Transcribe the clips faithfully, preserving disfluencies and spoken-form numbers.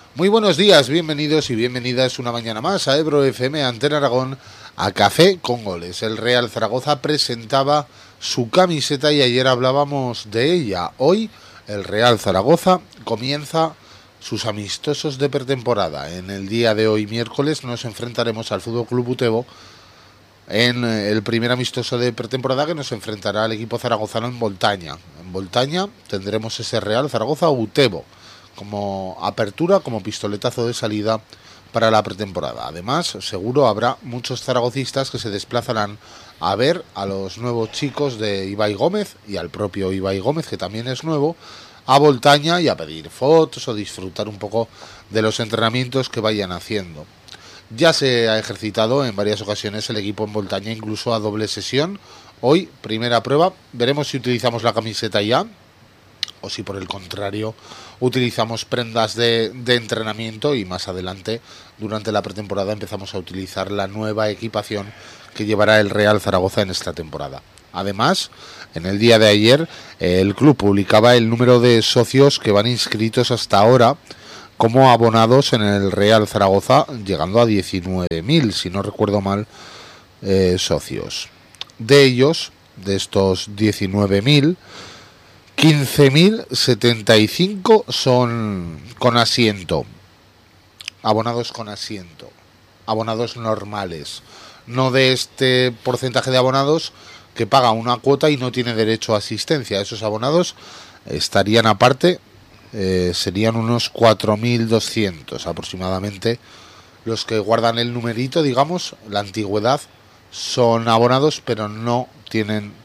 Muy buenos días, bienvenidos y bienvenidas una mañana más a Ebro F M, Antena Aragón, a Café con Goles. El Real Zaragoza presentaba su camiseta y ayer hablábamos de ella. Hoy el Real Zaragoza comienza sus amistosos de pretemporada. En el día de hoy, miércoles, nos enfrentaremos al F C Utebo en el primer amistoso de pretemporada que nos enfrentará al equipo zaragozano en Voltaña. En Voltaña tendremos ese Real Zaragoza Utebo como apertura, como pistoletazo de salida para la pretemporada. Además, seguro habrá muchos zaragocistas que se desplazarán a ver a los nuevos chicos de Ibai Gómez y al propio Ibai Gómez, que también es nuevo, a Voltaña y a pedir fotos o disfrutar un poco de los entrenamientos que vayan haciendo. Ya se ha ejercitado en varias ocasiones el equipo en Voltaña, incluso a doble sesión. Hoy, primera prueba, veremos si utilizamos la camiseta ya o si por el contrario utilizamos prendas de, de entrenamiento y más adelante durante la pretemporada empezamos a utilizar la nueva equipación que llevará el Real Zaragoza en esta temporada. Además, en el día de ayer el club publicaba el número de socios que van inscritos hasta ahora como abonados en el Real Zaragoza, llegando a diecinueve mil, si no recuerdo mal, eh, socios. De ellos, de estos diecinueve mil, quince mil setenta y cinco son con asiento, abonados con asiento, abonados normales, no de este porcentaje de abonados que paga una cuota y no tiene derecho a asistencia. Esos abonados estarían aparte, eh, serían unos cuatro mil doscientos aproximadamente los que guardan el numerito, digamos, la antigüedad, son abonados pero no tienen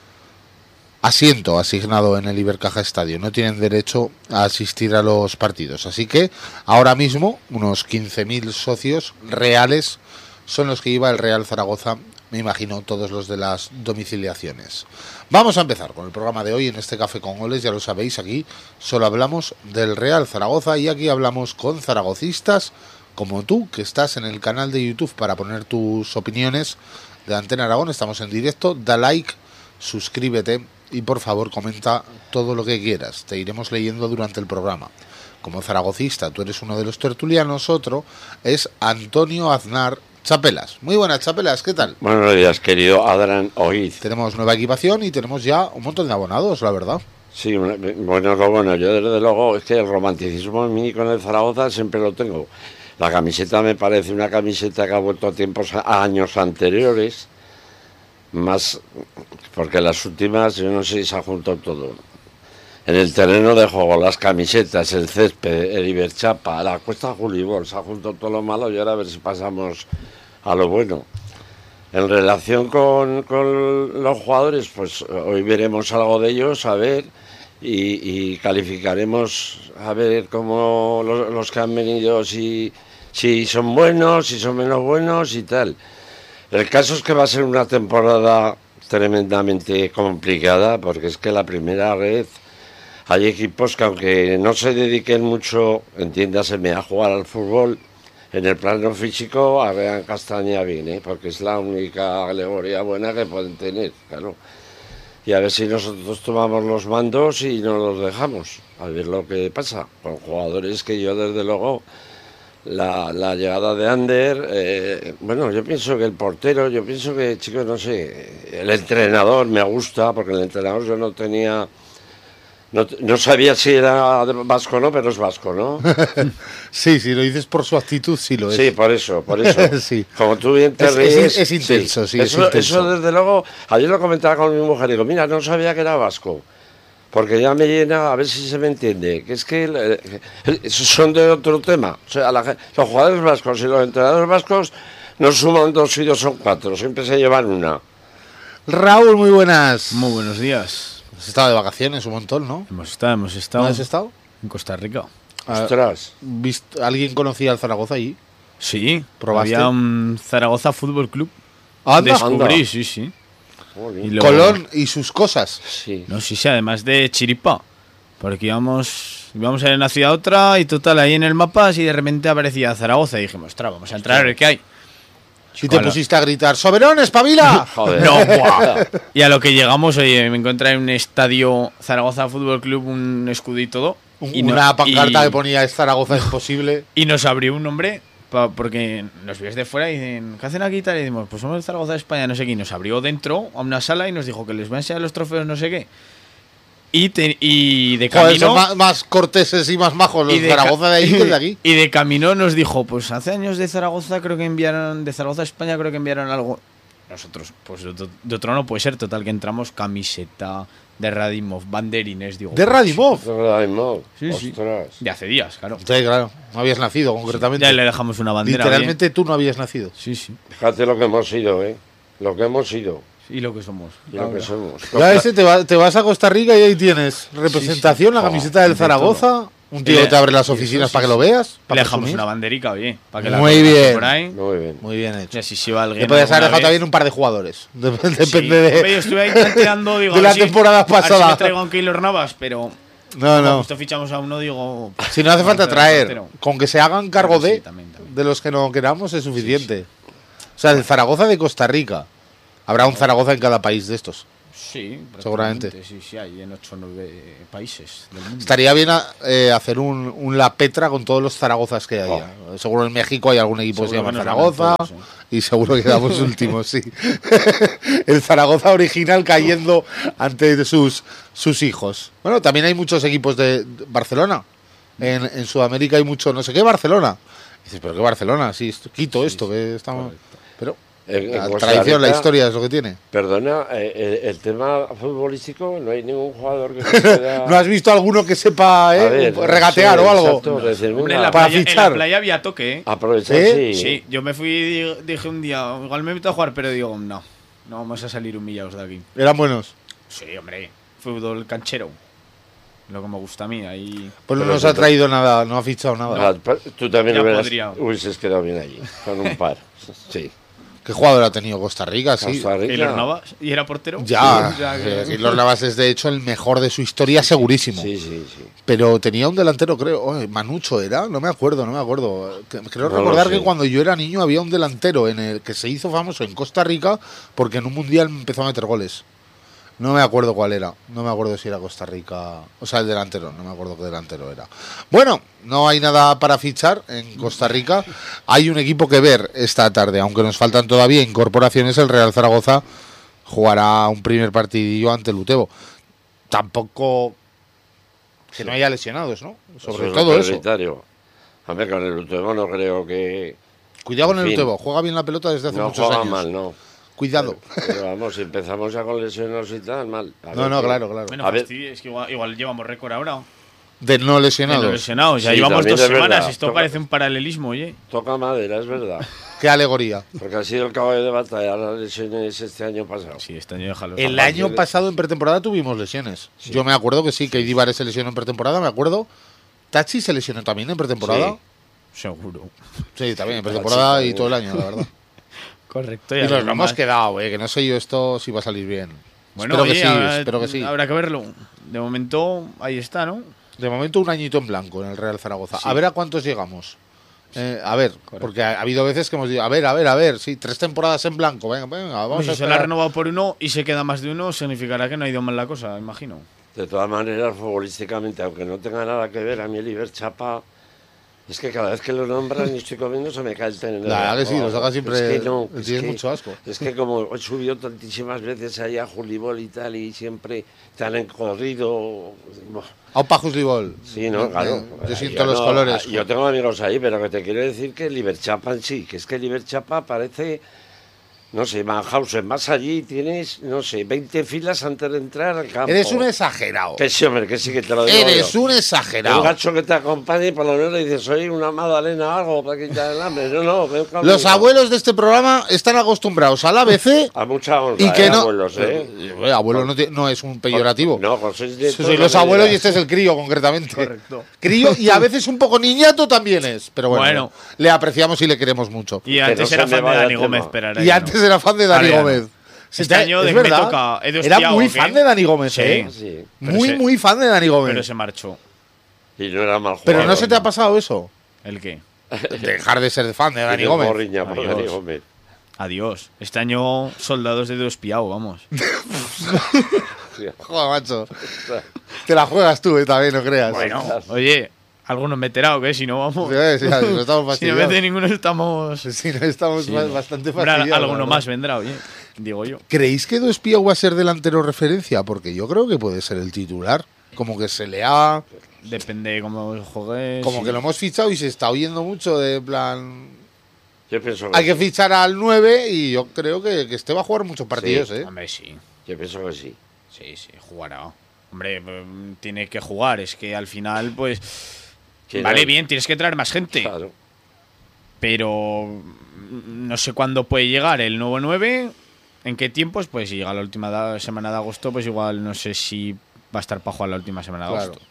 asiento asignado en el Ibercaja Estadio, no tienen derecho a asistir a los partidos. Así que ahora mismo unos quince mil socios reales son los que lleva el Real Zaragoza, me imagino todos los de las domiciliaciones. Vamos a empezar con el programa de hoy en este Café con Goles. Ya lo sabéis, aquí solo hablamos del Real Zaragoza y aquí hablamos con zaragocistas como tú, que estás en el canal de YouTube para poner tus opiniones de Antena Aragón. Estamos en directo, da like, suscríbete y por favor comenta todo lo que quieras, te iremos leyendo durante el programa. Como zaragocista, tú eres uno de los tertulianos, otro es Antonio Aznar Chapelas. Muy buenas, Chapelas, ¿qué tal? Buenos días, querido Adran Oiz. Tenemos nueva equipación y tenemos ya un montón de abonados, la verdad. Sí, bueno, lo bueno, yo desde luego es que el romanticismo en mí con el Zaragoza siempre lo tengo. La camiseta me parece una camiseta que ha vuelto a tiempos, a años anteriores, más porque las últimas, yo no sé si se ha juntado todo. En el terreno de juego, las camisetas, el césped, el Iberchapa, la Cuesta Julibor, se ha juntado todo lo malo y ahora a ver si pasamos a lo bueno. En relación con, con los jugadores, pues hoy veremos algo de ellos, a ver, y, y calificaremos a ver cómo los, los que han venido, si, si son buenos, si son menos buenos y tal. El caso es que va a ser una temporada tremendamente complicada, porque es que la primera vez hay equipos que aunque no se dediquen mucho, entiéndaseme, a jugar al fútbol, en el plano físico arrean castaña bien, ¿eh? Porque es la única alegoría buena que pueden tener, claro. Y a ver si nosotros tomamos los mandos y no los dejamos, a ver lo que pasa con jugadores que yo desde luego... La, la llegada de Ander, eh, bueno, yo pienso que el portero, yo pienso que, chicos, no sé, el entrenador me gusta, porque el entrenador yo no tenía, no, no sabía si era vasco o no, pero es vasco, ¿no? Sí, si lo dices por su actitud, sí lo es. Sí, por eso, por eso. Sí. Como tú bien te es, ríes. Es, es intenso, sí, sí eso, es intenso. Eso desde luego, ayer lo comentaba con mi mujer, digo, mira, no sabía que era vasco. Porque ya me llena, a ver si se me entiende, que es que eh, son de otro tema. O sea, la, los jugadores vascos y los entrenadores vascos no suman dos y dos son cuatro, siempre se llevan una. Raúl, muy buenas. Muy buenos días. Has estado de vacaciones un montón, ¿no? Hemos estado, hemos estado. ¿Dónde has estado? En Costa Rica. Ostras. ¿Alguien conocía al Zaragoza allí? Sí, ¿probaste? Había un Zaragoza Fútbol Club. ¿Anda? Descubrí, Anda. sí, sí. Y luego, Colón y sus cosas. Sí. No, sí, sí, además de chiripa. Porque íbamos, íbamos a ir de una ciudad a otra y total, ahí en el mapa, así de repente aparecía Zaragoza y dijimos, ostras, vamos a entrar a ver qué hay. Y te pusiste a gritar, ¡Soberón, espabila! Joder. No, buah. Y a lo que llegamos, oye, me encontré en un estadio Zaragoza Fútbol Club, un escudo y todo. Un- Y no- una pancarta y- que ponía Zaragoza es posible. Y nos abrió un nombre pa- porque nos ves de fuera y dicen, ¿qué hacen aquí y tal? Y decimos, pues somos de Zaragoza de España, no sé qué. Y nos abrió dentro a una sala y nos dijo que les va a enseñar los trofeos, no sé qué. Y, te- y de Joder, camino... son más, más corteses y más majos los y de de Zaragoza ca- de ahí que de aquí. Y de camino nos dijo, pues hace años de Zaragoza creo que enviaron, de Zaragoza a España creo que enviaron algo. Nosotros, pues de otro, de otro no puede ser, total que entramos camiseta de Radimov, banderines, digo. De Radimov. Ay, no. Sí, sí. Ostras. De hace días, claro. Sí, claro. No habías nacido, concretamente. Ya le dejamos una bandera. Literalmente tú no habías nacido. bien. Sí, sí. Fíjate lo que hemos sido, ¿eh? Lo que hemos sido Y lo que somos. y lo que somos. Ya ese te, va- te vas a Costa Rica y ahí tienes representación, la Oh, camiseta del de Zaragoza. Un tío Y le- que te abre las y oficinas eso para sí, que lo sí. veas. Le para dejamos presumir. una banderica, oye. Para que la Muy colgase bien. por ahí. Muy bien. Muy bien Y hecho. así se va alguien. Te puedes haber alguna dejado vez. también un par de jugadores. Dep- Depende Sí, hombre, yo de. estuve ahí tanteando, digo, de a la ver si- temporada a ver si pasada. me traigo a un Keylor Navas, pero. No, como no. justo fichamos a uno, digo. Si no hace falta portero, traer, portero. con que se hagan cargo Bueno, sí, de, también, también. de los que no queramos es suficiente. O sea, el Zaragoza de Costa Rica. Habrá un Zaragoza en cada país de estos. Sí, Seguramente. prácticamente, Sí, sí, hay en ocho o nueve países del mundo. Estaría bien a- eh, hacer un, un La Petra con todos los Zaragozas que haya. Seguro en México hay algún equipo que se Seguro llama que nos ganan Zaragoza. todos, Y seguro que quedamos últimos, sí. El Zaragoza original cayendo ante sus, sus hijos. Bueno, también hay muchos equipos de de Barcelona. En, en Sudamérica hay mucho, no sé qué, Barcelona. Dices, pero qué Barcelona, sí, esto- quito esto, que estamos. correcto. Pero En- en la Costa tradición, la Rica, historia es lo que tiene. Perdona, eh, el, el tema futbolístico, no hay ningún jugador que se pueda... ¿No has visto alguno que sepa eh, A ver, regatear sí, o algo? exacto, decir, Hombre, una- en la, para playa, en fichar. la playa había toque, ¿eh? Aprovechar, ¿Sí? sí. Sí, yo me fui y di- dije un día, igual me meto a jugar, pero digo, no, no vamos a salir humillados de aquí. Eran buenos. Sí, hombre, fútbol canchero. Lo que me gusta a mí, ahí. Pues no Pero nos tú- ha traído nada, no ha fichado nada. Ah, pa- tú también Ya hubieras, podría. hubieses quedado bien allí, con un par. Sí. ¿Qué jugador ha tenido Costa Rica? Sí. Costa Rica. Keylor Navas, y era portero. Ya, O sea, eh, que- Keylor Navas es de hecho el mejor de su historia, segurísimo. Sí, sí, sí. Pero tenía un delantero, creo. oh, Manucho era, no me acuerdo, no me acuerdo. Que- Creo No lo recordar sé. que cuando yo era niño había un delantero en el que se hizo famoso en Costa Rica porque en un mundial empezó a meter goles. No me acuerdo cuál era. No me acuerdo si era Costa Rica. O sea, el delantero. No me acuerdo qué delantero era. Bueno, no hay nada para fichar en Costa Rica. Hay un equipo que ver esta tarde. Aunque nos faltan todavía incorporaciones, el Real Zaragoza jugará un primer partidillo ante el Utebo. Tampoco que no haya lesionados, ¿no? Sobre Eso es todo lo eso. prioritario. A ver, con el Utebo no creo que... Cuidado con En el fin. Utebo. Juega bien la pelota desde hace No muchos juega años. mal, no. Cuidado. Pero vamos, si empezamos ya con lesiones y tal, mal. A No, ver no, qué- claro, claro. Bueno, A ver. fastidio, es que igual, igual llevamos récord ahora. De no De lesionados. los lesionados. Ya Sí, llevamos también dos es semanas. verdad. Esto Toca- parece un paralelismo, oye. Toca madera, es verdad. Qué alegoría. Porque ha sido el caballo de batalla las lesiones este año pasado. Sí, este año déjalo. El A año partir de- pasado en pretemporada tuvimos lesiones. Yo me acuerdo que sí, que Idibar se lesionó en pretemporada, me acuerdo. Tachi se lesionó también en pretemporada. Seguro. Sí, también en pretemporada Tachi y todo el año, la verdad. Correcto. Y nos lo hemos quedado, eh, que no sé yo esto si va a salir bien. Bueno, espero que oye, sí, habrá- espero que sí. Habrá que verlo. De momento, ahí está, ¿no? De momento un añito en blanco en el Real Zaragoza. Sí. A ver a cuántos llegamos. Eh, a ver, porque ha, ha habido veces que hemos dicho, a ver, a ver, a ver, sí, tres temporadas en blanco, venga, venga, vamos Pues a si se la ha esperar. renovado por uno y se queda más de uno, significará que no ha ido mal la cosa, imagino. De todas maneras, futbolísticamente, aunque no tenga nada que ver, a mí el Iber Chapa, es que cada vez que lo nombran y estoy comiendo se me cae el tenedor. La verdad que sí, Oh, lo saca siempre- Es que no, le es tienes que- mucho asco. Es que como he subido tantísimas veces ahí a Julibol y tal, y siempre te han corrido. Aupa Juslibol. Sí, no, claro. Yo siento los no- colores. Yo tengo amigos ahí, pero que te quiero decir que el Iber Chapa en sí, que es que el Iber Chapa parece. No sé, Mannhausen, más allí tienes, no sé, veinte filas antes de entrar al campo. Eres un exagerado. Que sí, hombre, que sí, que te lo digo Eres yo. un Un exagerado. gacho que te acompañe y por lo menos le dices, soy una magdalena o algo para quitar el hambre. No, no, ven conmigo. Los abuelos de este programa están acostumbrados al A B C A mucha honra, y que eh, no. abuelos, ¿eh? Eh, abuelo no, tiene- no es un peyorativo. No, pues sois de Sois los abuelos y este es el crío, concretamente. Correcto. Crío y a veces un poco niñato también es. Pero bueno, Bueno. le apreciamos y le queremos mucho. Y Que antes no se era me fan de vaya Dani el Gómez, tema. pero ahora Y ya antes no. era fan de Dani Ahora ya no. Gómez. Este Está- año es de- me verdad. toca Edu Era Estiago, muy ¿qué? fan de Dani Gómez, Sí. ¿eh? Sí. Pero Muy, se- muy fan de Dani Gómez. Pero se marchó. Y no era mal jugador. Pero no se te ha pasado eso. ¿El qué? Dejar de ser fan de Dani Tiene Gómez. morriña por Adiós. Dani Gómez. Adiós. Este año soldados de Edu Espiao, vamos. Hostia. Joder, macho. Te la juegas tú, eh, también, no creas. Bueno, oye, algunos meterá o qué, si no vamos. Sí, sí, no estamos Si no fastidiados. mete ninguno, estamos. Si no estamos Sí, ba- no. bastante Hombre, fastidiados. alguno la más verdad. vendrá, oye, digo yo. ¿Creéis que Edu Espiau va a ser delantero referencia? Porque yo creo que puede ser el titular. Como que se le ha... Depende de cómo juegues. Como sí. que lo hemos fichado y se está oyendo mucho de en plan... Yo pienso que Hay que sí. fichar al nueve y yo creo que, que este va a jugar muchos partidos, Sí. ¿eh? Hombre, sí. Yo pienso que sí. Sí, sí, jugará. Hombre, mm, tiene que jugar. Es que al final, pues. Que Vale, no- bien, tienes que traer más gente. Claro. Pero. mm, No sé cuándo puede llegar el nuevo nueve. ¿En qué tiempos? Pues si llega la última da- semana de agosto, pues igual no sé si va a estar para jugar la última semana de Claro. agosto.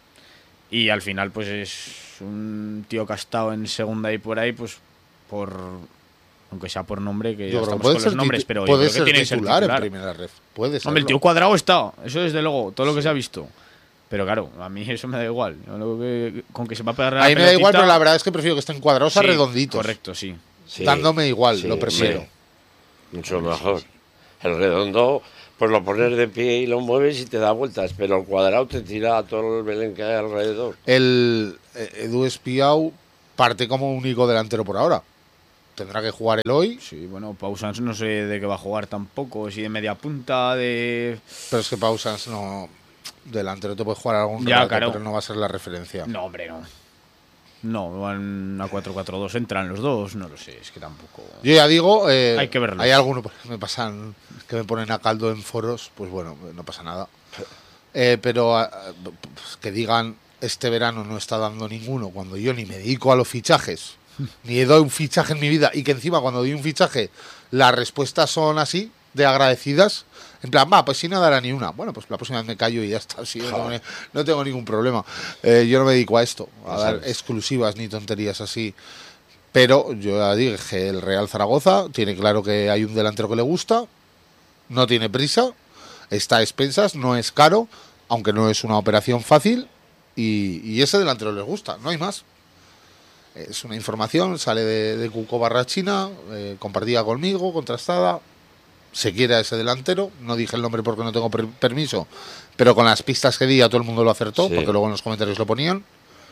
Y al final, pues es un tío que ha estado en segunda y por ahí, pues por. Aunque sea por nombre, que ya Yo creo que estamos puede con ser, los nombres, titu- pero yo puede creo que ser tiene que ser titular, titular. en primera ref. Puede ser. Hombre, el tío Cuadrado está, eso desde luego, todo lo que se ha visto. Pero claro, a mí eso me da igual. Yo lo que- con que se va a pegar la A mí me da igual, pelotita- pero la verdad es que prefiero que estén cuadrados a Sí, redonditos. Correcto, sí. Sí. Dándome igual, Sí, lo prefiero. hombre. Mucho mejor. El redondo, pues lo pones de pie y lo mueves y te da vueltas, pero el cuadrado te tira a todo el Belén que hay alrededor. El eh, Edu Espiau parte como único delantero por ahora. Tendrá que jugar el hoy, Sí, bueno, Pausans no sé de qué va a jugar tampoco, si de media punta, de... pero es que Pausans no... Delantero te puede jugar algún Ya, rato, claro. pero no va a ser la referencia. No, hombre, no. No, van a cuatro cuatro dos, entran los dos, no lo sé, es que tampoco... Yo ya digo, eh, Hay que verlos. hay algunos que me pasan, que me ponen a caldo en foros, pues bueno, no pasa nada. Eh, pero ah, pues que digan, este verano no está dando ninguno, cuando yo ni me dedico a los fichajes, ni doy un fichaje en mi vida, y que encima cuando doy un fichaje las respuestas son así, de agradecidas, en plan, va, pues si no dará ni una. Bueno, pues la próxima vez me callo y ya está, sí, no, tengo, ni- no tengo ningún problema. Eh, yo no me dedico a esto, a Eso dar es. exclusivas ni tonterías así. Pero yo ya dije, el Real Zaragoza tiene claro que hay un delantero que le gusta, no tiene prisa, está a expensas, no es caro, aunque no es una operación fácil, y, y ese delantero les gusta, no hay más. Es una información, sale de, de Cuco barra China, eh, compartida conmigo, contrastada. Se quiere a ese delantero, no dije el nombre porque no tengo per- permiso, pero con las pistas que di a todo el mundo lo acertó, Sí. porque luego en los comentarios lo ponían.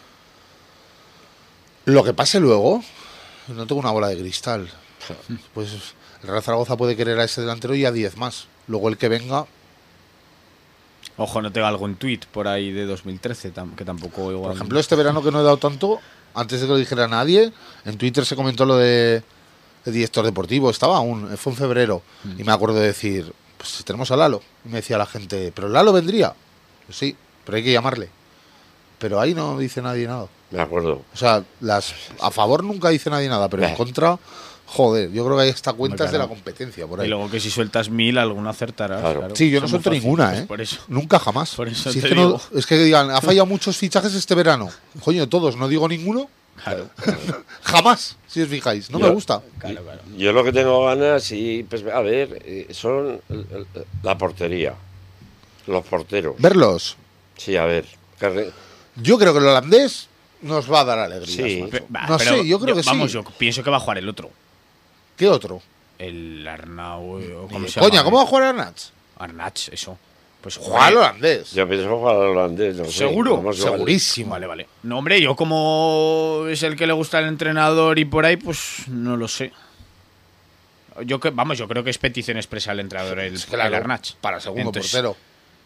Lo que pase luego, no tengo una bola de cristal. Pues el Real Zaragoza puede querer a ese delantero y a diez más. Luego el que venga, Ojo, no tenga algún tuit por ahí de dos mil trece, tam- que tampoco igual... por ejemplo, este verano que no he dado tanto, antes de que lo dijera nadie, en Twitter se comentó lo de el director deportivo, estaba aún, fue en febrero, y me acuerdo de decir, pues tenemos a Lalo. Y me decía la gente, ¿pero Lalo vendría? Yo, sí, pero hay que llamarle. Pero ahí no dice nadie nada. Me acuerdo. O sea, las a favor nunca dice nadie nada, pero en Eh. contra, joder, yo creo que hay hasta cuentas Hombre, de la claro. competencia por Y ahí. luego que si sueltas mil, alguna acertarás. Claro. Claro. Sí, yo no Eso es muy suelto fácil, ninguna, pues ¿eh? Por eso. Nunca jamás. Por eso Si es, te que no- digo. es que digan, ha fallado muchos fichajes este verano. Coño, todos, no digo ninguno. Claro, Jamás, si os fijáis. No Yo- me gusta. claro, claro. Yo lo que tengo ganas, y pues a ver, eh, son el- el- la portería, los porteros. Verlos. Sí, a ver. que re- Yo creo que el holandés nos va a dar alegría. Sí. Pe- va, No pero sé, yo creo que sí. Vamos, yo pienso que va a jugar el otro. ¿Qué otro? El Arnau... eh, o ¿cómo Ni- se Coña, llama? ¿cómo va a jugar a Nats? Arnach, eso. Pues Juega al joder, holandés. Yo pienso jugar al holandés. No sé, ¿Seguro? vamos, igual. Segurísimo. Vale, vale. No, hombre, yo como es el que le gusta el entrenador y por ahí, pues no lo sé. Yo que, vamos, yo creo que es petición expresa al entrenador el, Es claro, el Arnach. para segundo Entonces, portero.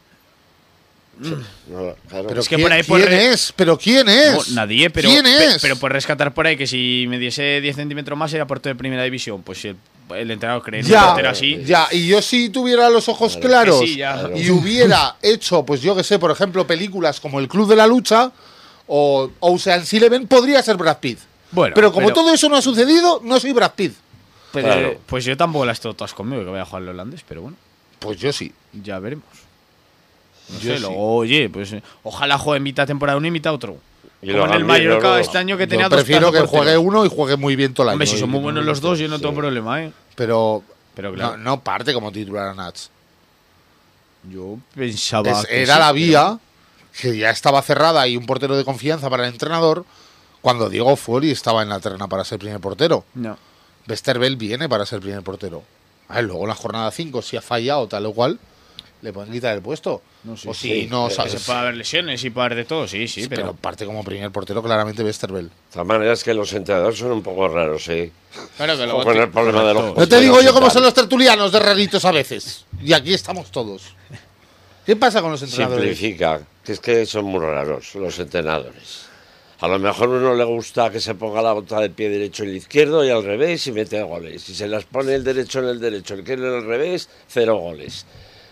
No, claro. Pero Es que ¿quién, por ahí por ¿quién re- es? ¿Pero quién es? no, nadie, pero, ¿Quién pe- es? pero por rescatar por ahí que si me diese diez centímetros más sería portero de primera división. Pues si el, el entrenador cree en un Ya, portero así. ya, y yo si tuviera los ojos Claro. claros Que sí, ya. Claro. y hubiera hecho, pues yo que sé, por ejemplo, películas como El Club de la Lucha o Ocean's Eleven, podría ser Brad Pitt. Bueno, pero como pero- todo eso no ha sucedido, no soy Brad Pitt. Pero, Claro. Pues yo tampoco las tengo todas conmigo, que voy a jugar al holandés, pero bueno, Pues yo sí. ya veremos. No Yo sé, sí. luego, oye, pues eh, ojalá juegue mitad temporada uno y mitad otro. Y Como lo en el hagan bien Mallorca los dos. este año que tenía Yo dos prefiero pedazos que de juegue porteros. uno y juegue muy bien todo el año. Hombre, si Y son muy no buenos me los dos, guste. yo no tengo sí. problema, ¿eh? Pero, Pero claro, no, no parte como titular a Nats. yo pensaba Es- que era sí, la pero- vía que ya estaba cerrada y un portero de confianza para el entrenador cuando Diego Fuori estaba en la terna para ser primer portero. No. Westerveld viene para ser primer portero. A ver, luego en la jornada cinco, si ha fallado tal o cual, le pueden quitar el puesto. No, sí, o si sí, no eh, sabes. Se puede haber lesiones y puede haber de todo, sí, sí, Sí, pero... pero parte como primer portero claramente Westerveld. De todas maneras que los entrenadores son un poco raros, ¿eh? Claro que luego Con el problema de los No te porteros digo y yo cómo tal. son los tertulianos de raritos a veces. Y aquí estamos todos. ¿Qué pasa con los entrenadores? Simplifica, que es que son muy raros los entrenadores. A lo mejor a uno le gusta que se ponga la bota del pie derecho en el izquierdo y al revés y mete goles. Si se las pone el derecho en el derecho, el izquierdo en el revés, cero goles.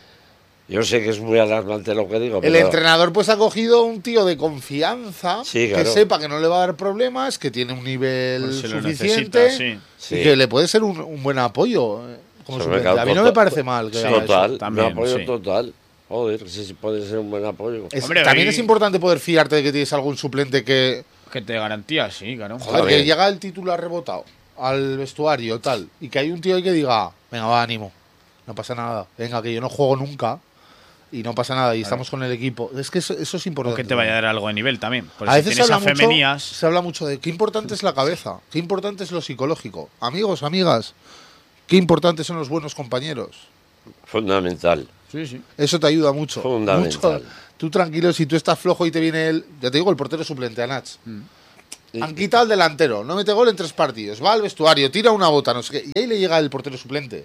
Yo sé que es muy alarmante lo que digo, El pero entrenador pues ha cogido un tío de confianza Sí, que claro. sepa que no le va a dar problemas, que tiene un nivel Pues se lo suficiente necesita, sí. y Sí. que le puede ser un, un buen apoyo eh, como Se me suplente. cae A mí no total- me parece mal que Sí, haga eso. total, también, un apoyo sí. total. Joder, sí, sí puede ser un buen apoyo. Es- Hombre, también ahí- es importante poder fiarte de que tienes algún suplente que, Que te garantía, sí, claro. joder, Joder. que llega el titular rebotado al vestuario tal y que hay un tío ahí que diga, venga, va, ánimo, no pasa nada, venga, que yo no juego nunca y no pasa nada y estamos con el equipo. Es que eso, eso es O importante. que te vaya a dar algo de nivel también. Porque A si veces se tienes habla, a mucho, femenías... se habla mucho de qué importante es la cabeza, qué importante es lo psicológico. Amigos, amigas, qué importantes son los buenos compañeros. Fundamental. Sí, sí. Eso te ayuda mucho. Fundamental. Mucho. Tú tranquilo, si tú estás flojo y te viene el, ya te digo, el portero suplente, Anach. Y- Han quitado al delantero, no mete gol en tres partidos, va al vestuario, tira una bota, no sé qué. Y ahí le llega el portero suplente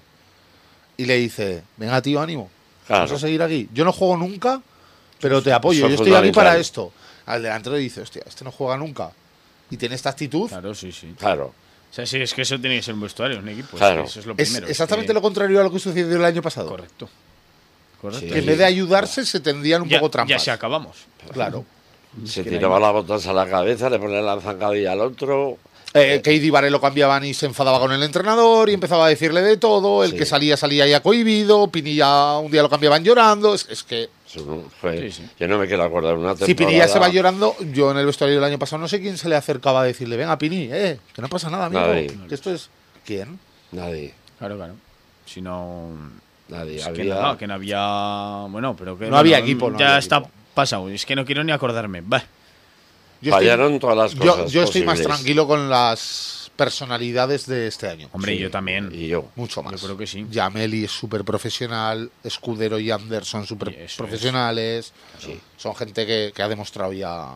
y le dice, venga tío, ánimo, Claro. vamos a seguir aquí. Yo no juego nunca, pero te apoyo, Eso yo es estoy aquí para fundamental. esto. Al delantero le dice, hostia, este no juega nunca. Y tiene esta actitud. Claro, sí, sí. Claro. O sea, sí, es que eso tiene que ser un vestuario, un equipo. es Claro. que eso es lo Es primero. exactamente que- lo contrario a lo que sucedió el año pasado. Correcto. Correcto. Sí. Que en vez de ayudarse se tendían un ya, poco trampas. ya se acabamos. Claro. Se que tiraba las botas a la cabeza, le ponía la zancadilla al otro. Eh, que Idibare lo cambiaban y se enfadaba con el entrenador y empezaba a decirle de todo. El Sí. que salía, salía ya cohibido. Pinilla un día lo cambiaban llorando. Es, es que Eso no fue- Sí, sí. Yo no me quiero acordar una temporada. si Pinilla se va llorando, yo en el vestuario del año pasado no sé quién se le acercaba a decirle, venga Pini, eh, que no pasa nada, amigo. Nadie. Que esto es... ¿Quién? Nadie, Claro, claro. Si no. nadie. Es que, había... no, que no había. Bueno, pero que. No había bueno, equipo, no Ya había está equipo. pasado. Es que no quiero ni acordarme. Va. Yo estoy- Fallaron todas las yo, cosas yo estoy más posibles. tranquilo con las personalidades de este año. Hombre, Sí, yo también. Y yo. Mucho más. Yo creo que sí. Yameli es súper profesional, Escudero y Anderson súper Y eso profesionales. Sí. Son gente que, que ha demostrado ya.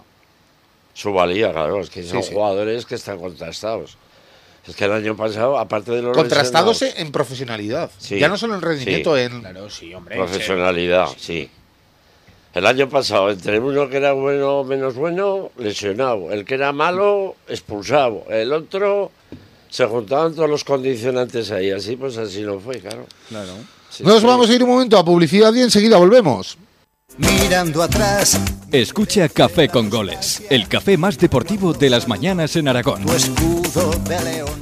Su valía, claro, es que son Sí, sí. jugadores que están contrastados. Es que el año pasado, aparte de los Contrastados lesionados, en profesionalidad. Sí, Ya no solo en rendimiento, sí. en. Claro, sí, hombre. profesionalidad, sí. El año pasado, entre uno que era bueno o menos bueno, lesionado. El que era malo, expulsado. El otro, se juntaban todos los condicionantes ahí. Así, pues así no fue, claro. Claro. Sí, Nos sí. vamos a ir un momento a publicidad y enseguida volvemos. Mirando atrás, Escucha Café con Goles, el café más deportivo de las mañanas en Aragón. tu escudo de león.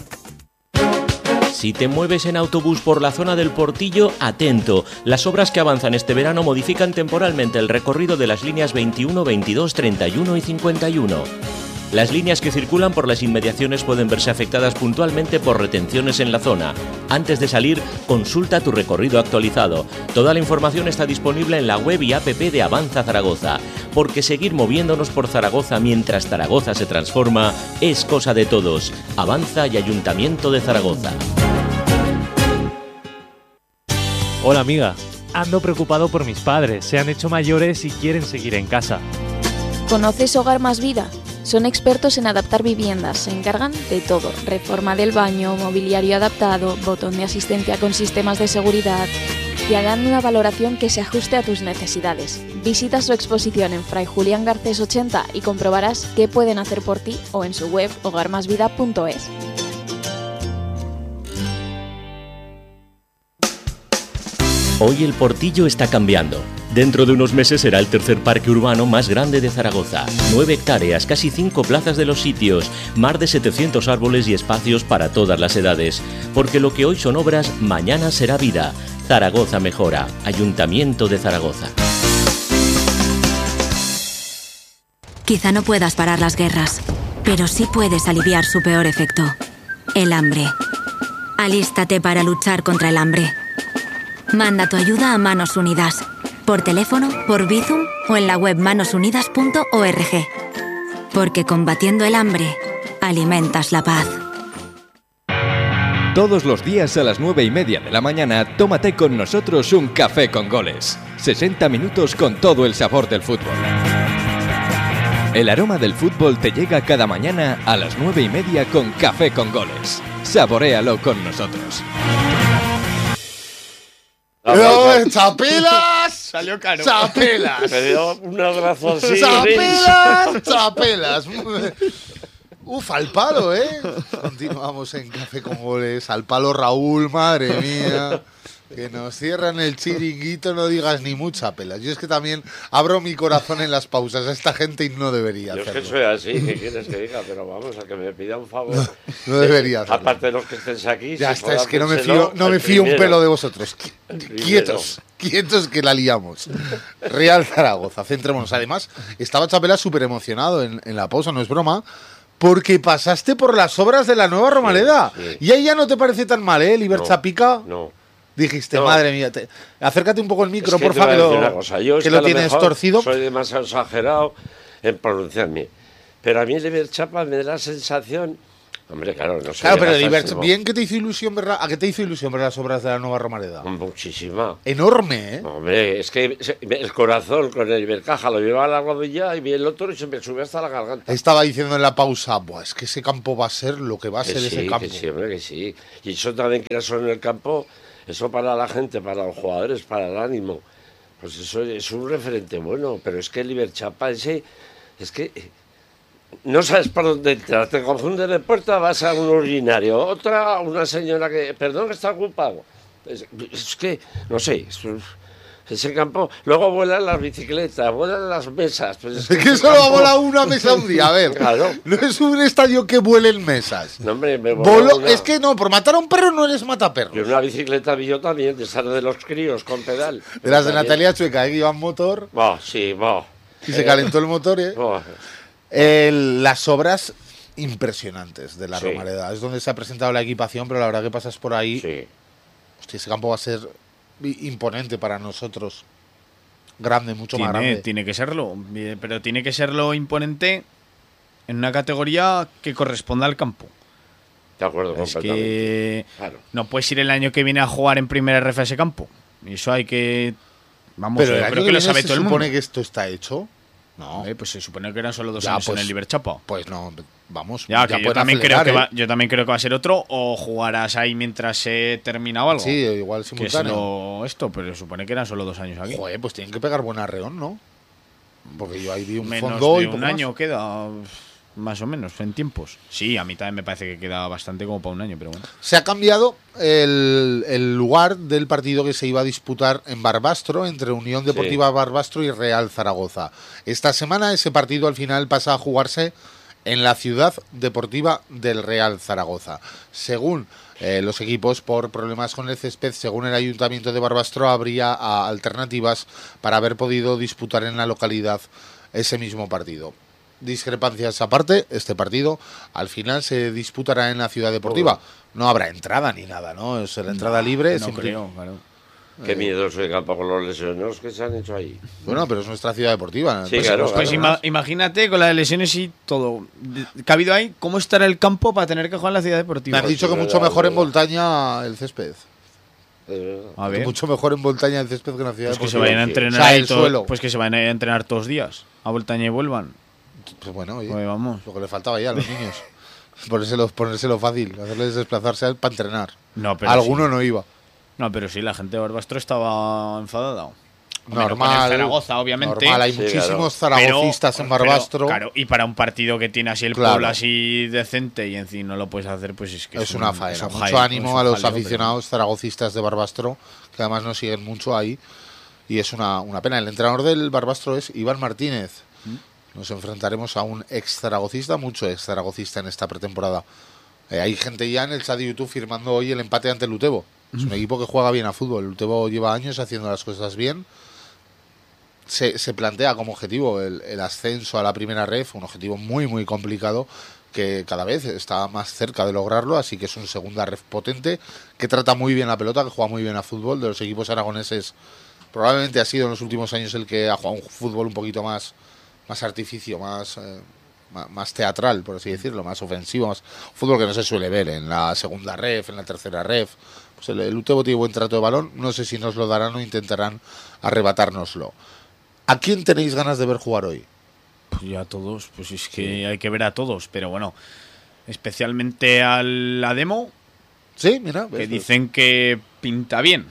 Si te mueves en autobús por la zona del Portillo, atento. Las obras que avanzan este verano modifican temporalmente el recorrido de las líneas veintiuno, veintidós, treinta y uno y cincuenta y uno. Las líneas que circulan por las inmediaciones pueden verse afectadas puntualmente por retenciones en la zona. Antes de salir, consulta tu recorrido actualizado. Toda la información está disponible en la web y app de Avanza Zaragoza, porque seguir moviéndonos por Zaragoza mientras Zaragoza se transforma es cosa de todos. Avanza y Ayuntamiento de Zaragoza. Hola amiga, ando preocupado por mis padres, se han hecho mayores y quieren seguir en casa. ¿Conoces Hogar Más Vida? Son expertos en adaptar viviendas, se encargan de todo, reforma del baño, mobiliario adaptado, botón de asistencia con sistemas de seguridad. Te harán una valoración que se ajuste a tus necesidades. Visita su exposición en Fray Julián Garcés ochenta y comprobarás qué pueden hacer por ti o en su web hogar más vida punto es. Hoy el Portillo está cambiando. Dentro de unos meses será el tercer parque urbano más grande de Zaragoza. Nueve hectáreas, casi cinco plazas de los sitios, más de setecientos árboles y espacios para todas las edades. Porque lo que hoy son obras, mañana será vida. Zaragoza mejora. Ayuntamiento de Zaragoza. Quizá no puedas parar las guerras, pero sí puedes aliviar su peor efecto, el hambre. Alístate para luchar contra el hambre. Manda tu ayuda a Manos Unidas, por teléfono, por Bizum o en la web manos unidas punto org. Porque combatiendo el hambre, alimentas la paz. Todos los días a las nueve y media de la mañana, tómate con nosotros un café con goles. sesenta minutos con todo el sabor del fútbol. El aroma del fútbol te llega cada mañana a las nueve y media con Café con Goles. Saboréalo con nosotros. ¡No, chapelas! Salió caro. ¡Chapelas! Me dio un abrazo así. ¡Chapelas! ¡Chapelas! Uf, al palo, ¿eh? Continuamos en Café con Goles. Al palo Raúl, madre mía. Que nos cierran el chiringuito, no digas ni mucha pela. Yo es que también abro mi corazón en las pausas a esta gente y no debería Yo hacerlo. es que soy así, ¿qué quieres que diga? Pero vamos, a que me pida un favor. No, no debería hacerlo. Aparte de los que estés aquí. Ya si está, es que no me podérselo, fío, no el me fío un primero. pelo de vosotros. El primero. Quietos, quietos que la liamos. Real Zaragoza, centrémonos. Además, estaba Chapela súper emocionado en, en la pausa, no es broma, porque pasaste por las obras de la nueva Romareda. Sí, sí. Y ahí ya no te parece tan mal, ¿eh? Liber No, Chapica. No. Dijiste, No. madre mía, te- acércate un poco el micro, Es que por te voy a favor, decir que una lo, cosa. Yo es que que lo a lo tienes mejor torcido. Soy demasiado exagerado en pronunciarme. Pero a mí Liber Chapa me da la sensación. Hombre, claro, no sé. Claro, pero Liber, bien que te hizo ilusión ver la- ¿a qué te hizo ilusión ver las obras de la nueva Romareda? Muchísima. Enorme, ¿eh? Hombre, es que se- el corazón con el Ibercaja lo llevaba a la rodilla y vi el otro y se me subió hasta la garganta. Estaba diciendo en la pausa, Buah, es que ese campo va a ser lo que va a Que ser sí, ese campo. que sí, hombre, que sí. Y eso también que era solo en el campo, eso para la gente, para los jugadores, para el ánimo. Pues eso es un referente bueno, pero es que el Iberchapa ese, es que eh, no sabes por dónde entrar, te confundes de puerta, vas a un urinario, otra, una señora que, perdón, que está ocupado. Es, es que, no sé, es un- ese campo, luego vuelan las bicicletas, vuelan las mesas. Pues es Es que ese solo ha campo- volado una mesa un día, a ver. Claro. No es un estadio que vuelen mesas. No, hombre, me voló Voló- una- Es que no, por matar a un perro no eres mataperros. Y una bicicleta vi yo también, de esas de los críos con pedal. De las de También. Natalia Chueca, ¿eh? Que iban motor Bah, sí, bah. y se calentó el motor, ¿eh? Bah. El- las obras impresionantes de la Sí. Romareda. Es donde se ha presentado la equipación, pero la verdad que pasas por ahí. Sí. Hostia, ese campo va a ser i- imponente para nosotros. Grande, mucho más Tiene, grande. tiene que serlo, eh, pero tiene que serlo imponente en una categoría que corresponda al campo. De acuerdo, Es completamente. que Claro. no puedes ir el año que viene a jugar en primera R F a ese campo. Y eso hay que... Vamos, Pero el yo año creo que que lo viene sabe se todo el mundo. supone que esto está hecho. No, Eh, pues se supone que eran solo dos Ya, años pues, en el Iberchapa. pues no, vamos. Ya, que yo pueden también, creo acelerar, que ¿eh? va, yo también creo que va a ser otro, o jugarás ahí mientras se termina o algo. Sí, igual que es simultáneo. lo- esto, pero se supone que eran solo dos años aquí. Joder, pues tienen que pegar buen arreón, ¿no? Porque yo ahí vi un Menos fondo de y un poco año más. queda, más o menos, en tiempos. Sí, a mí también me parece que queda bastante como para un año, pero bueno. Se ha cambiado el, el lugar del partido que se iba a disputar en Barbastro, entre Unión Deportiva Barbastro y Real Zaragoza. Esta semana ese partido al final pasa a jugarse en la ciudad deportiva del Real Zaragoza. Según eh, los equipos, por problemas con el césped, según el Ayuntamiento de Barbastro, habría ah, alternativas para haber podido disputar en la localidad ese mismo partido. Discrepancias aparte, este partido al final se disputará en la ciudad deportiva. No habrá entrada ni nada, ¿no? Es la entrada libre. No simple- creo, claro. Qué miedo soy campo con los lesionados que se han hecho ahí. Bueno, pero es nuestra ciudad deportiva. Sí, Pues, claro, pues, Pues claro. ima- imagínate con las lesiones y todo. De- Que ha habido ahí, ¿cómo estará el campo para tener que jugar en la ciudad Me deportiva? han dicho que es mucho verdad, mejor es en verdad. montaña el césped. Es verdad. A Que ver, mucho mejor en montaña el césped que en la ciudad pues que se deportiva. vayan a sí. entrenar O sea, ahí el todo- suelo. Pues que se vayan a entrenar todos días. A Voltaña y vuelvan. Pues bueno, oye, Pues vamos. lo que le faltaba ya a los niños. Ponérselo, ponérselo fácil, hacerles desplazarse para entrenar. No, pero Alguno sí. no iba. No, pero sí, la gente de Barbastro estaba enfadada. Hombre, no con Normal. el Zaragoza, obviamente. Normal, hay Sí, muchísimos claro. zaragocistas en pero- Barbastro. claro, y para un partido que tiene así el Claro. pueblo así decente y encima no lo puedes hacer, pues es que Es una un- faena. es un Mucho jaleo, ánimo es un a los jaleo, pero- aficionados zaragocistas de Barbastro, que además nos siguen mucho ahí. Y es una, una pena. El entrenador del Barbastro es Iván Martínez. Nos enfrentaremos a un ex zaragocista, mucho ex zaragocista en esta pretemporada. Eh, hay gente ya en el chat de YouTube firmando hoy el empate ante el Utebo. Es un equipo que juega bien a fútbol. El Utebo lleva años haciendo las cosas bien. Se, se plantea como objetivo el, el ascenso a la primera ref, un objetivo muy muy complicado que cada vez está más cerca de lograrlo, así que es un segunda ref potente que trata muy bien la pelota, que juega muy bien a fútbol. De los equipos aragoneses probablemente ha sido en los últimos años el que ha jugado un fútbol un poquito más, más artificio, más eh, más teatral, por así decirlo, más ofensivo, más fútbol que no se suele ver en la segunda ref, en la tercera ref. Pues el, el Utebo tiene buen trato de balón, no sé si nos lo darán o intentarán arrebatárnoslo. ¿A quién tenéis ganas de ver jugar hoy? Pues ya todos, pues es que sí. Hay que ver a todos, pero bueno, especialmente a la demo, sí, mira, que dicen que pinta bien.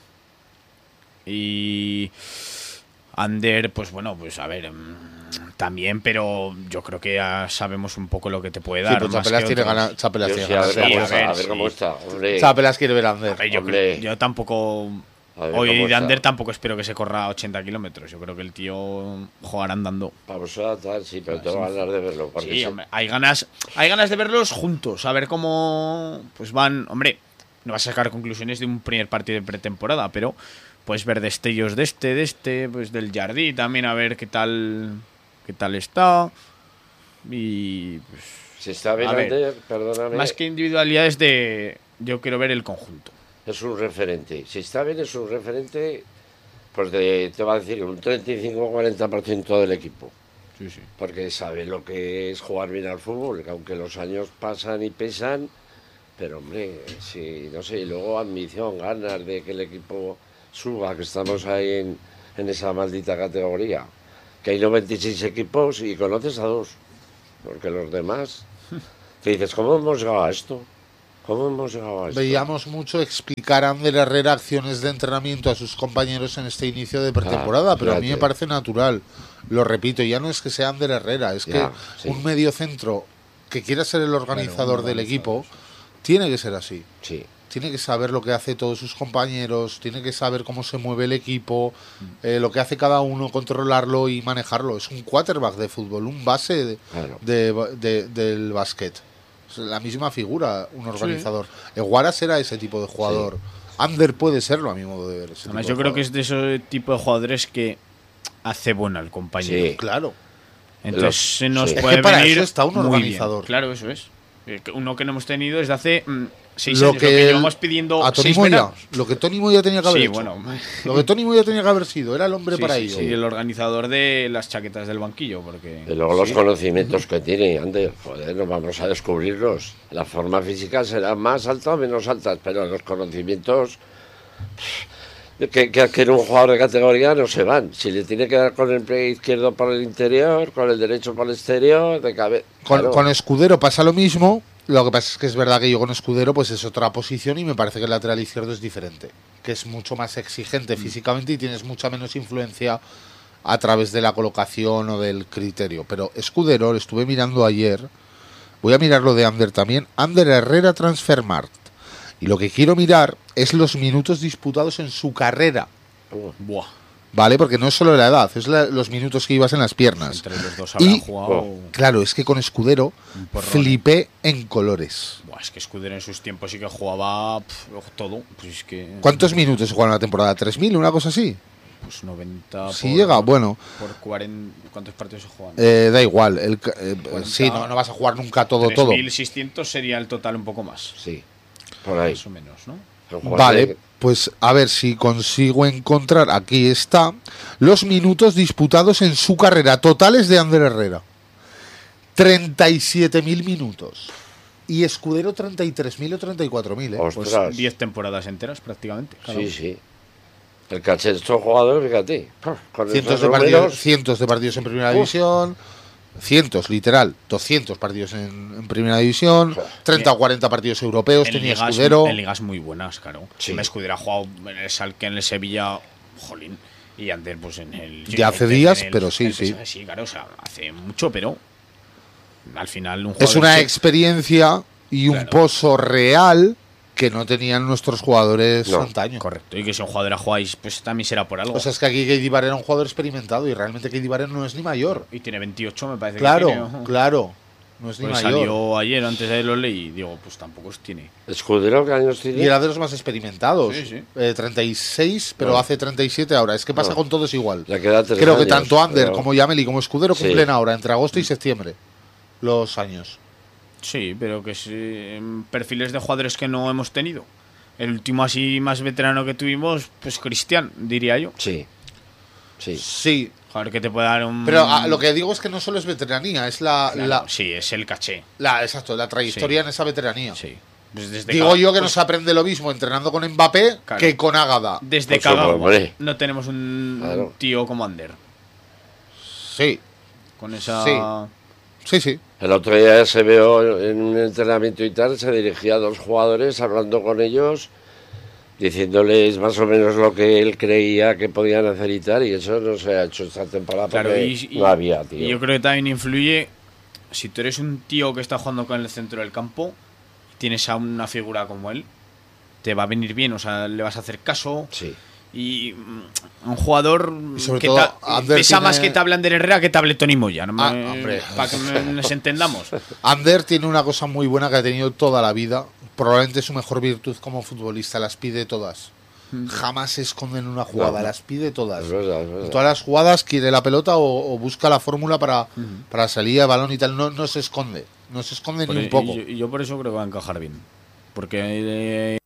Y Ander, pues bueno, pues a ver, también, pero yo creo que ya sabemos un poco lo que te puede dar. Sí, pues Chapelas tiene ganas. Chapelas tiene ganas. Sí, a ver, sí, a ver cómo está. Hombre. Chapelas quiere ver a Ander. Yo, creo, yo tampoco. Hoy de Ander tampoco espero que se corra ochenta kilómetros. Yo creo que el tío jugará andando. Vamos a tal, sí, pero tengo ganas de verlo. Sí, sí. Hombre, hay ganas, hay ganas de verlos juntos, a ver cómo pues van. Hombre, no vas a sacar conclusiones de un primer partido de pretemporada, pero puedes ver destellos de este, de este, pues del Jardí también, a ver qué tal, qué tal está. Y pues, si está bien Ander, perdóname. Más que individualidades de, yo quiero ver el conjunto. Es un referente. Si está bien, es un referente, pues de, te va a decir un treinta y cinco o cuarenta por ciento del equipo. Sí, sí. Porque sabe lo que es jugar bien al fútbol, que aunque los años pasan y pesan, pero hombre, sí, no sé, y luego ambición, ganas de que el equipo suba, que estamos ahí en, en esa maldita categoría. Que hay noventa y seis equipos y conoces a dos. Porque los demás, te dices, ¿cómo hemos llegado a esto? ¿Cómo hemos llegado a esto? Veíamos mucho explicar a Ander Herrera acciones de entrenamiento a sus compañeros en este inicio de pretemporada, ah, pero fíjate. A mí me parece natural. Lo repito, ya no es que sea Ander Herrera, es ya, que sí. Un medio centro que quiera ser el organizador bueno, del equipo tiene que ser así. Sí. Tiene que saber lo que hace todos sus compañeros, tiene que saber cómo se mueve el equipo, eh, lo que hace cada uno, controlarlo y manejarlo. Es un quarterback de fútbol, un base de, claro. de, de, del básquet. Es la misma figura, un organizador. Sí. Eguaras era ese tipo de jugador. Sí. Ander puede serlo, a mi modo de ver. Ese Además, yo creo que es de ese tipo de jugadores que hace bueno al compañero. Sí, claro. Entonces se nos sí. puede es que para venir eso está un organizador. Bien. Claro, eso es. Uno que no hemos tenido desde hace mm, seis lo años, que lo que el, llevamos pidiendo a Tony seis Moya, lo que Tony Moya tenía que haber sí, hecho. Bueno. Lo que Tony Moya tenía que haber sido, era el hombre sí, para sí, ello. Sí, el organizador de las chaquetas del banquillo. Porque y luego los sí. conocimientos que tiene, Ander, joder, no vamos a descubrirlos. La forma física será más alta o menos alta, pero los conocimientos que, que adquiere un jugador de categoría no se van. Si le tiene que dar con el pie izquierdo por el interior, con el derecho por el exterior, de cabeza. Con, claro. con Escudero pasa lo mismo. Lo que pasa es que es verdad que yo con Escudero pues es otra posición y me parece que el lateral izquierdo es diferente, que es mucho más exigente mm. físicamente y tienes mucha menos influencia a través de la colocación o del criterio. Pero Escudero, lo estuve mirando ayer, voy a mirar lo de Ander también, Ander Herrera Transfermarkt, y lo que quiero mirar es los minutos disputados en su carrera. Uh, buah. Vale, porque no es solo la edad, es la, los minutos que ibas en las piernas. Entre los dos habrán y, jugado. Oh, claro, es que con Escudero flipé en colores. Buah, es que Escudero en sus tiempos sí que jugaba pff, todo. Pues es que... ¿Cuántos minutos se juega en la temporada? ¿tres mil? ¿Una cosa así? Pues noventa. Si por, llega, bueno. Por cuarenta, ¿cuántos partidos se juegan? Eh, da igual. El, eh, sí, no, no vas a jugar nunca todo, todo. tres mil seiscientos sería el total un poco más. Sí, por ahí. Más o menos, ¿no? Vale, pues a ver si consigo encontrar, aquí está, los minutos disputados en su carrera totales de Ander Herrera. treinta y siete mil minutos. Y Escudero treinta y tres mil o treinta y cuatro mil, ¿eh? Pues diez temporadas enteras prácticamente. Claro. Sí, sí. El caché de estos jugadores, fíjate. Con cientos, de partidos, cientos de partidos en primera Uf. división. Cientos, literal, doscientos partidos en, en primera división, treinta o cuarenta partidos europeos, en tenía ligas, Escudero. En ligas muy buenas, claro. Sí. Me Escudero ha jugado en el Salque, en el Sevilla, jolín, y Ander pues en el... Ya hace días, el, pero sí, el, sí. Sí, claro, o sea, hace mucho, pero al final un jugador... Es una experiencia y un claro. pozo real que no tenían nuestros jugadores no, antaño. Correcto, y que si un jugador a jugáis, pues también será por algo. O sea, es que aquí Keidi Barrera era un jugador experimentado y realmente Keidi Barrera no es ni mayor. Y tiene veintiocho, me parece claro, que tiene. Claro, claro. No es ni pues mayor. Salió ayer, antes de lo leí, y digo, pues tampoco os tiene. ¿Escudero qué años tiene? Y era de los más experimentados. Sí, sí. Eh, treinta y seis, pero no. hace treinta y siete ahora. Es que pasa no. con todos igual. Le queda tres Creo años, que tanto Ander pero... como Yameli como Escudero sí. cumplen ahora, entre agosto y septiembre, los años. Sí, pero que es eh, perfiles de jugadores que no hemos tenido. El último así más veterano que tuvimos, pues Cristian, diría yo. Sí. Sí. Sí. Joder, que te puede dar un... Pero a, lo que digo es que no solo es veteranía, es la... Claro, la sí, es el caché. La, exacto, la trayectoria Sí. en esa veteranía. Sí. Pues desde Digo Caga- yo que pues no se aprende lo mismo entrenando con Mbappé Claro. que con Ágada. Desde Pues, Kagawa hombre. no tenemos un Claro. tío como Ander. Sí, Con esa... Sí. sí, sí. El otro día se vio en un entrenamiento y tal, se dirigía a dos jugadores hablando con ellos, diciéndoles más o menos lo que él creía que podían hacer y tal, y eso no se ha hecho esta temporada Claro, porque y, y- no había, tío. y yo creo que también influye, si tú eres un tío que está jugando con el centro del campo, y tienes a una figura como él, te va a venir bien, o sea, le vas a hacer caso. Sí. Y mm, un jugador Y sobre que todo, ta- Ander pesa tiene- más que te hable Ander Herrera que te hable Tony Moya, ¿no? Ah, Me- hombre. para que me- nos entendamos. Ander tiene una cosa muy buena que ha tenido toda la vida. Probablemente su mejor virtud como futbolista, las pide todas. Jamás se esconde en una jugada, No. las pide todas. Es verdad, es verdad. En todas las jugadas quiere la pelota o, o busca la fórmula para, para salir de balón y tal. No, no se esconde, no se esconde Por- ni un poco. Y yo, y yo por eso creo que va a encajar bien. Porque... eh,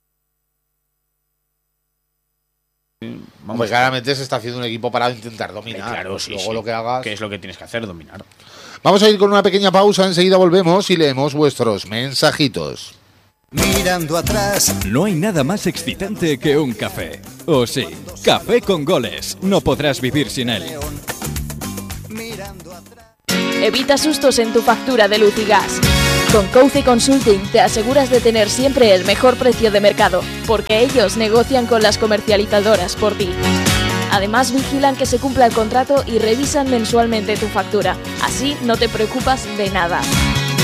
Hombre, claramente se está haciendo un equipo para intentar dominar. Claro, Pues sí, luego sí. lo que hagas. Que es lo que tienes que hacer, dominar. Vamos a ir con una pequeña pausa, enseguida volvemos y leemos vuestros mensajitos. Mirando atrás, No hay nada más excitante que un café. ¿O sí? Café con Goles. No podrás vivir sin él. mirando atrás. Evita sustos en tu factura de luz y gas. Con Couce Consulting te aseguras de tener siempre el mejor precio de mercado, porque ellos negocian con las comercializadoras por ti. Además, vigilan que se cumpla el contrato y revisan mensualmente tu factura. Así no te preocupas de nada.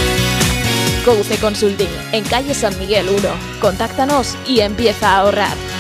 Couce Consulting, en calle San Miguel uno. Contáctanos y empieza a ahorrar.